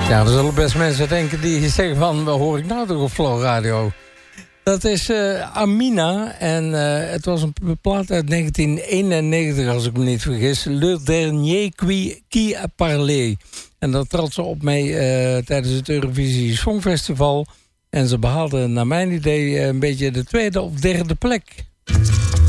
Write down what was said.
Ja, er zullen best mensen denken die zeggen van... wat hoor ik nou toch op Flow Radio? Dat is Amina en het was een plaat uit 1991, als ik me niet vergis. Le Dernier Qui a Parlé. En dat trad ze op mee tijdens het Eurovisie Songfestival. En ze behaalden naar mijn idee een beetje de tweede of derde plek.